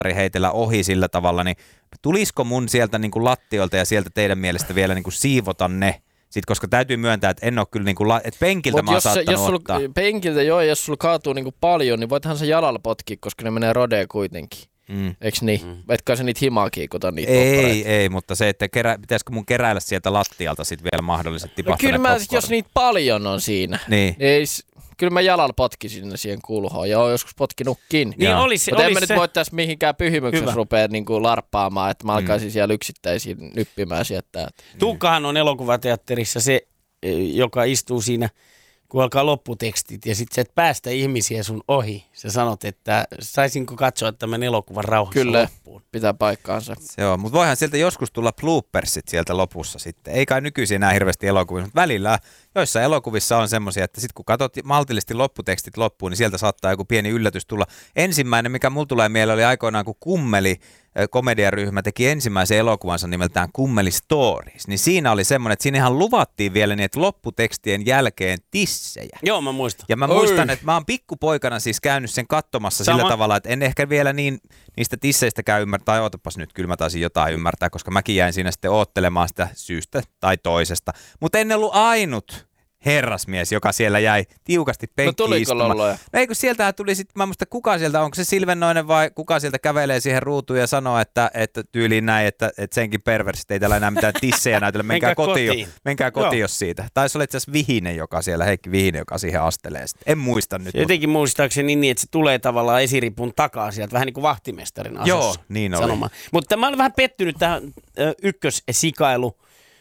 heitellä ohi sillä tavalla, niin tulisiko mun sieltä niin kuin lattioilta ja sieltä teidän mielestä vielä niin kuin siivota ne? Sitten, koska täytyy myöntää, että en ole kyllä niin kuin, että penkiltä mä oon saattanut ottaa. Penkiltä joo, jos sulla kaatuu niin kuin paljon, niin voithan se jalalla potkia, koska ne menee rodeen kuitenkin. Eiks niin? Etkä se niitä himaa kiikuta niitä poppareita? Ei, mutta se, että pitäisikö mun keräillä sieltä lattialta sitten vielä mahdolliset tipahtaneet kyllä jos niitä paljon on siinä, niin kyllä mä jalalla potkisin ne siihen kulhoon ja oon joskus potkinutkin. Niin mutta en mä nyt voi tässä mihinkään pyhimyksessä rupea niinku larppaamaan, että mä alkaisin siellä yksittäisiin nyppimään sieltä. Tuukkahan on elokuvateatterissa se, joka istuu siinä, kun alkaa lopputekstit ja sitten sä et päästä ihmisiä sun ohi. Sä sanot, että saisinko katsoa tämän elokuvan rauhassa loppuun. Pitää paikkaansa. Se on, mutta voihan sieltä joskus tulla bloopersit sieltä lopussa sitten. Ei kai nykyisin enää hirveästi elokuvissa, mutta välillä joissa elokuvissa on semmoisia, että sitten kun katsot maltillisesti lopputekstit loppuun, niin sieltä saattaa joku pieni yllätys tulla. Ensimmäinen, mikä mulla tulee mieleen, oli aikoinaan, kun Kummeli komediaryhmä teki ensimmäisen elokuvansa nimeltään Kummeli Stories, niin siinä oli semmoinen, että siinähän luvattiin vielä niin, että lopputekstien jälkeen tissejä. Joo, mä muistan. Ja mä muistan, että mä oon pikkupoikana siis käynyt sen katsomassa sillä tavalla, että en ehkä vielä niistä tisseistä ymmärtää, tai ootapas nyt, kyllä mä taisin jotain ymmärtää, koska mäkin jäin siinä sitten oottelemaan sitä syystä tai toisesta. Mutta en ollut ainut herrasmies, joka siellä jäi tiukasti penkkiin istumaan. No ei kun sieltähän tuli sitten, mä muistan kuka sieltä, onko se Silvennoinen vai kuka sieltä kävelee siihen ruutuun ja sanoo, että tyyliin näin, että senkin perversit ei täällä enää mitään tissejä näytellä, menkää kotiin jos siitä. Taisi olla itse asiassa Vihinen, joka siellä, Heikki Vihinen, joka siihen astelee sitten. En muista nyt. Jotenkin muistaakseni niin, että se tulee tavallaan esiripun takaa sieltä, vähän niin kuin vahtimestarin asioissa. Joo, niin oli. Mutta mä olen vähän pettynyt tähän ykkössikailu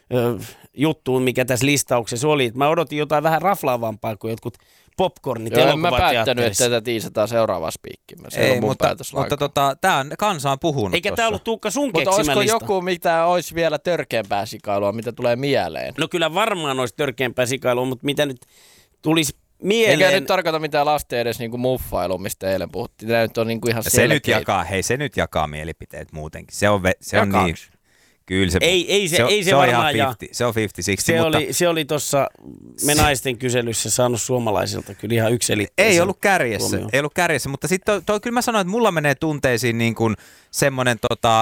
juttuun, mikä tässä listauksessa oli. Mä odotin jotain vähän raflaavampaa kuin jotkut popcornit elokuvateatterissa. Mä päättänyt, että tätä tiisataan seuraavaan spiikkiin. Ei, mutta tämä kansa on puhunut. Eikä tämä ollut Tuukka sun keksimä lista. Mutta olisiko joku, mitä olisi vielä törkeämpää sikailua, mitä tulee mieleen? No kyllä varmaan olisi törkeämpää sikailua, mutta mitä nyt tulisi mieleen. Eikä nyt tarkoita mitään lasten edes niinku muffailua, mistä eilen puhuttiin. Tämä nyt on niinku ihan selkeä. Se nyt jakaa mielipiteet muutenkin. Se on niin. Kyllä se varmaan ihan 50, se on 50-60. Se oli tuossa me naisten kyselyssä saanut suomalaisilta kyllä ihan yksiselitteisen. Ei ollut kärjessä, mutta sitten kyllä mä sanoin, että mulla menee tunteisiin niin kuin semmoinen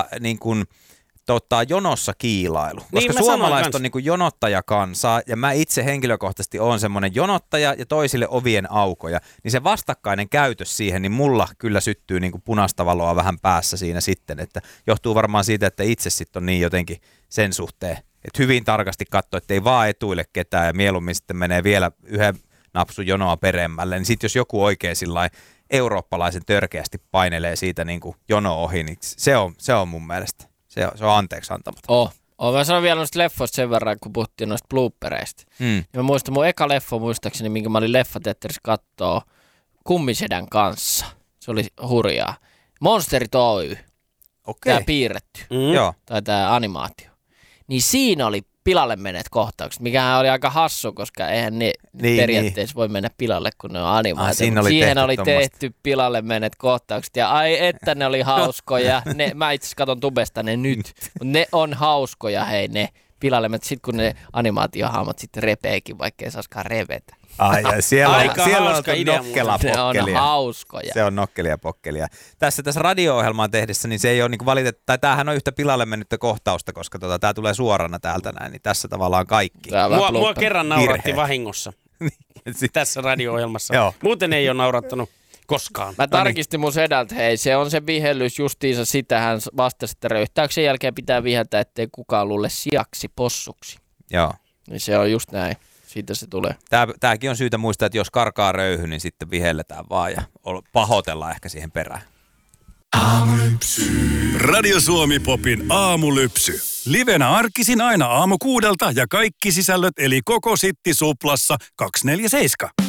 jonossa kiilailu. Koska niin, suomalaiset on niin kuin jonottajakansaa ja mä itse henkilökohtaisesti oon semmoinen jonottaja ja toisille ovien aukoja. Niin se vastakkainen käytös siihen, niin mulla kyllä syttyy niin kuin punaista valoa vähän päässä siinä sitten. Että johtuu varmaan siitä, että itse sitten on niin jotenkin sen suhteen, että hyvin tarkasti katsoo, että ei vaan etuille ketään ja mieluummin sitten menee vielä yhden napsun jonoa peremmälle. Niin sitten jos joku oikein sillain eurooppalaisen törkeästi painelee siitä niin kuin jono ohi, niin se on mun mielestä. Se on anteeksi antamaton. Mä sanon vielä noista leffoista sen verran, kun puhuttiin noista bloopereista. Ja mä muistan mun eka leffa muistaakseni, minkä mä olin leffateatterissa kattoo Kummisedän kanssa. Se oli hurjaa. Monsterit Oy. Okei. Tää piirretty. Tai tää animaatio. Niin siinä oli pilalle menneet kohtaukset, mikä oli aika hassu, koska eihän ne periaatteessa voi mennä pilalle, kun ne on animaatio. Siihen oli tehty pilalle menneet kohtaukset, ja ai että ne oli hauskoja. Mä itse asiassa katon tubesta ne nyt, mutta ne on hauskoja, hei ne pilalle menneet. Sitten kun ne animaatiohahmot sitten repeekin, vaikka ei saisikaan revetä. Siellä on nokkela pokkelia. Ne on hauskoja. Se on nokkelia pokkelia. Tässä radio-ohjelmaa tehdessä, niin se ei ole niin valitettavasti, tai tämähän on yhtä pilalle mennyttä kohtausta, koska tämä tulee suorana täältä näin, niin tässä tavallaan kaikki. Mua kerran nauratti vahingossa tässä radio-ohjelmassa. Muuten ei ole naurattanut koskaan. Mä tarkistin mun sedältä, hei, se on se vihellys justiinsa sitä, hän vastasi, että röyhtäyksen jälkeen pitää viheltää, ettei kukaan luule siaksi possuksi. Joo. Niin se on just näin. Siitä se tulee. Tämäkin on syytä muistaa, että jos karkaa röyhy, niin sitten vihelletään vaan ja pahoitellaan ehkä siihen perään. Aamulypsy. Radio Suomi Popin aamulypsy. Livenä arkisin aina 6:00 ja kaikki sisällöt eli koko Sitti Suplassa 247.